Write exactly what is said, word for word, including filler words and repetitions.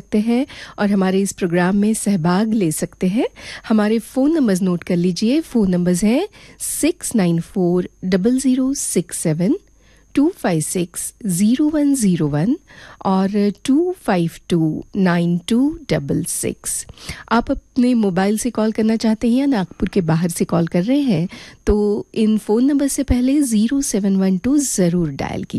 सकते हैं और हमारे इस प्रोग्राम में सहभाग ले सकते हैं। हमारे फ़ोन नंबर्स नोट कर लीजिए। फ़ोन नंबर्स हैं six nine four double zero six seven, to five six zero one zero one और to five to nine to double six. आप अपने मोबाइल से कॉल करना चाहते हैं या नागपुर के बाहर से कॉल कर रहे हैं तो इन फ़ोन नंबर से पहले ज़ीरो सेवन वन टू ज़रूर डायल कीजिए।